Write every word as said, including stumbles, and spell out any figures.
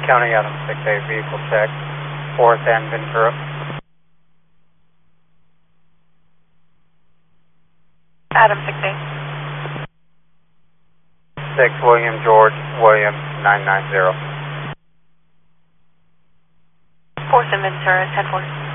County, Adam six eight, vehicle check, fourth and Ventura. Adam six eight. six, William George, William nine nine zero. fourth and Ventura, ten four.